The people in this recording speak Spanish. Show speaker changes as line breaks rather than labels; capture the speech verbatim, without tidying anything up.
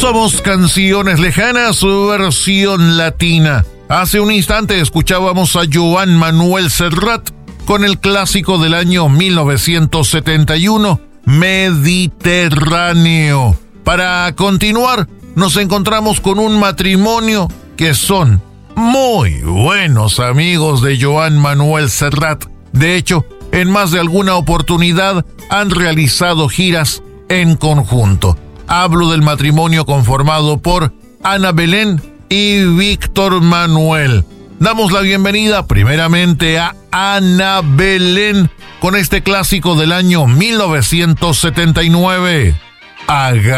Somos Canciones Lejanas, su versión latina. Hace un instante escuchábamos a Joan Manuel Serrat con el clásico del año mil novecientos setenta y uno, Mediterráneo. Para continuar, nos encontramos con un matrimonio que son muy buenos amigos de Joan Manuel Serrat. De hecho, en más de alguna oportunidad han realizado giras en conjunto. Hablo del matrimonio conformado por Ana Belén y Víctor Manuel. Damos la bienvenida primeramente a Ana Belén con este clásico del año mil novecientos setenta y nueve. Haga